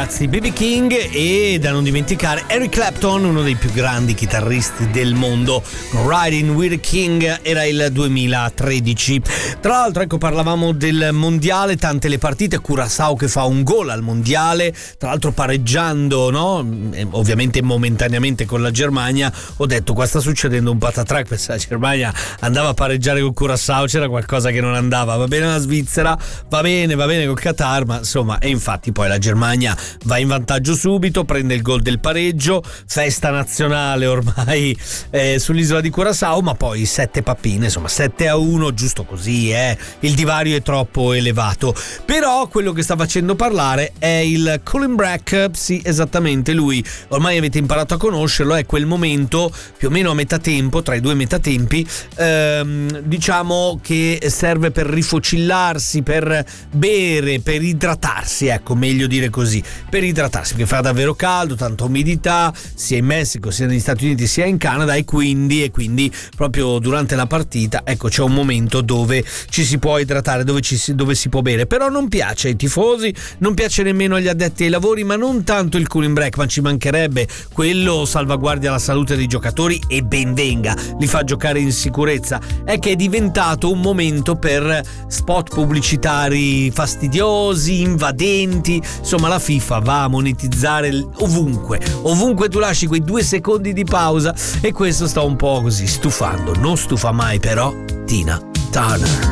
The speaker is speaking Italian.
ragazzi, B.B. King e da non dimenticare Eric Clapton, uno dei più grandi chitarristi del mondo. Riding with the King era il 2013. Tra l'altro, ecco, parlavamo del mondiale, tante le partite, Curaçao che fa un gol al mondiale, tra l'altro pareggiando, no? Ovviamente momentaneamente con la Germania. Ho detto, qua sta succedendo un patatrac, perché la Germania andava a pareggiare con Curaçao, c'era qualcosa che non andava. Va bene la Svizzera, va bene col Qatar, ma insomma, e infatti poi la Germania va in vantaggio subito, prende il gol del pareggio, festa nazionale ormai sull'isola di Curaçao, ma poi 7 pappine, insomma 7-1, giusto così, il divario è troppo elevato. Però quello che sta facendo parlare è il Colin Brack, sì, esattamente lui, ormai avete imparato a conoscerlo, è quel momento più o meno a metà tempo, tra i due metatempi, diciamo che serve per rifocillarsi, per bere, per idratarsi, ecco, meglio dire così, per idratarsi, perché fa davvero caldo, tanta umidità sia in Messico sia negli Stati Uniti sia in Canada, e quindi proprio durante la partita, ecco, c'è un momento dove ci si può idratare, dove si può bere. Però non piace ai tifosi, non piace nemmeno agli addetti ai lavori, ma non tanto il cooling break, ma ci mancherebbe, quello salvaguardia la salute dei giocatori e ben venga, li fa giocare in sicurezza. È che è diventato un momento per spot pubblicitari fastidiosi, invadenti, insomma la FIFA va a monetizzare ovunque tu lasci quei 2 secondi di pausa, e questo sta un po' così stufando. Non stufa mai però Tina Turner.